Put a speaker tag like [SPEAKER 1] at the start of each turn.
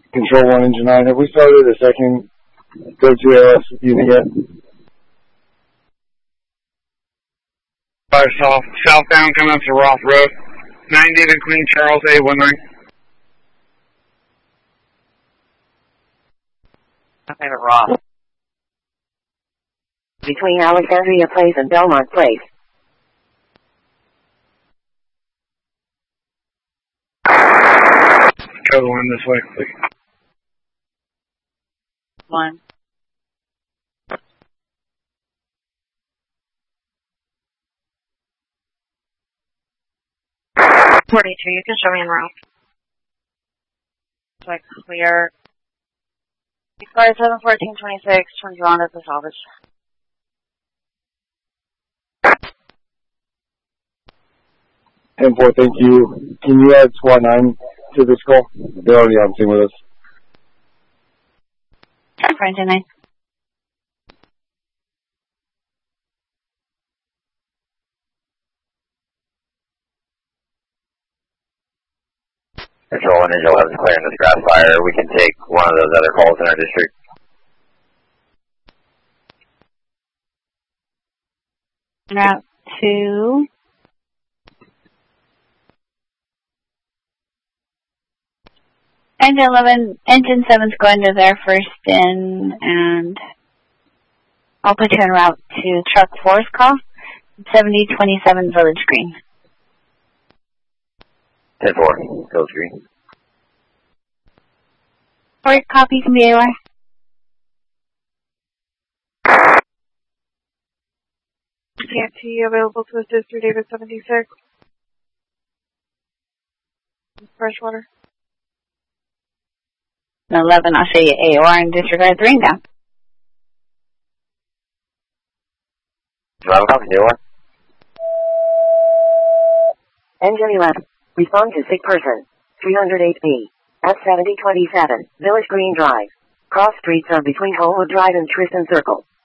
[SPEAKER 1] Control 1, Engine 9. Have we started a second go-to ALS unit yet?
[SPEAKER 2] Southbound coming up to Roth Road. 90 to Queen Charles A19.
[SPEAKER 3] I'm at Roth. Between Alexandria Place and Belmont Place.
[SPEAKER 2] Code 1 this way, please.
[SPEAKER 3] 1. You can show me en route. So I clear. Expired 7/14/26, turns on at the salvage.
[SPEAKER 1] And 4, thank you. Can you add SWAT 9 to this call? They're already on scene with us.
[SPEAKER 3] Engine 9.
[SPEAKER 4] Control 1, Angel 11 clearing this grass fire. We can take one of those other calls in our district.
[SPEAKER 3] Route 2. Engine 7's going to their first in, and I'll put you en route to Truck 4's call, 7027 Village Green.
[SPEAKER 4] 10-4, Village Green.
[SPEAKER 3] Or copy from the AOR.
[SPEAKER 5] CFT available to assist through David 76. Freshwater.
[SPEAKER 3] 11, I'll show you AOR and disregard the ring down.
[SPEAKER 4] 11, copy, AOR.
[SPEAKER 3] Engine 11, respond to sick person, 308B, at 7027, Village Green Drive. Cross streets are between Homewood Drive and Tristan Circle.